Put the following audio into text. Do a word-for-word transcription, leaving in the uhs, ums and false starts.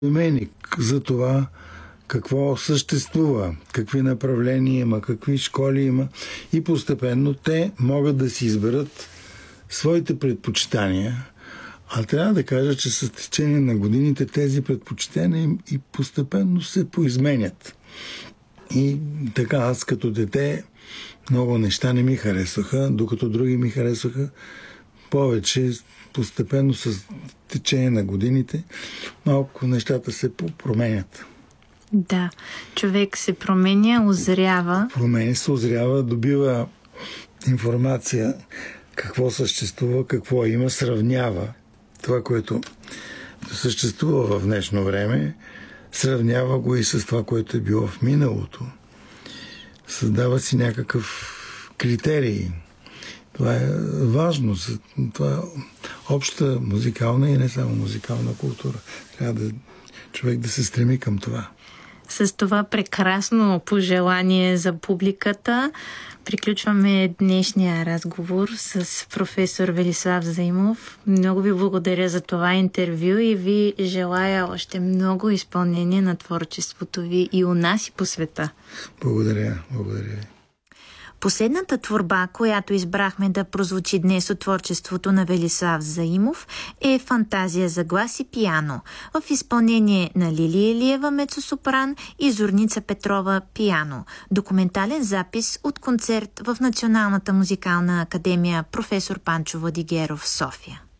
Именик за това какво съществува, какви направления има, какви школи има и постепенно те могат да си изберат своите предпочитания. А трябва да кажа, че с течение на годините тези предпочитания и постепенно се поизменят. И така, аз като дете много неща не ми харесваха, докато други ми харесваха повече. Постепенно с течение на годините малко нещата се променят. Да, човек се променя, озрява. Променя се, озрява, добива информация какво съществува, какво има, сравнява това, което съществува в днешно време, сравнява го и с това, което е било в миналото. Създава си някакъв критерий. Това е важно. Това е обща музикална и не само музикална култура. Трябва да човек да се стреми към това. С това прекрасно пожелание за публиката приключваме днешния разговор с професор Велислав Заимов. Много ви благодаря за това интервю и ви желая още много изпълнение на творчеството ви и у нас и по света. Благодаря, благодаря ви. Последната творба, която избрахме да прозвучи днес от творчеството на Велислав Заимов, е «Фантазия за глас и пиано» в изпълнение на Лилия Илиева мецосопран и Зорница Петрова пиано. Документален запис от концерт в Националната музикална академия професор Панчо Владигеров в София.